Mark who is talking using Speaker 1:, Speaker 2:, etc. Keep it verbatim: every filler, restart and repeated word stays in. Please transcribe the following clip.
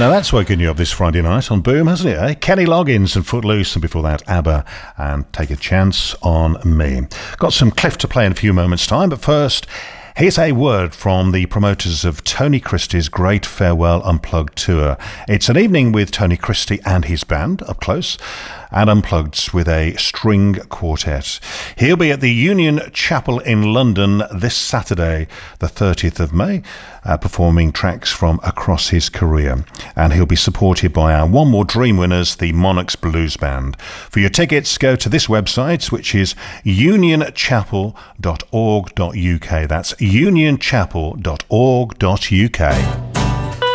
Speaker 1: Now that's woken you up this Friday night on Boom, hasn't it, eh? Kenny Loggins and Footloose, and before that ABBA and Take a Chance on Me. Got some Cliff to play in a few moments' time, but first, here's a word from the promoters of Tony Christie's Great Farewell Unplugged Tour. It's an evening with Tony Christie and his band up close, and unplugged with a string quartet. He'll be at the Union Chapel in London this Saturday, the thirtieth of May, uh, performing tracks from across his career. And he'll be supported by our One More Dream winners, the Monarchs Blues Band. For your tickets, go to this website, which is union chapel dot org dot uk. That's union chapel dot org dot uk.